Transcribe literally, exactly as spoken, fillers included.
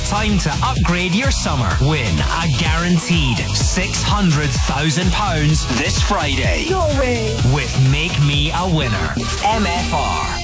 Time to upgrade your summer. Win a guaranteed six hundred thousand pounds this Friday. No way. With Make Me a Winner. M F R.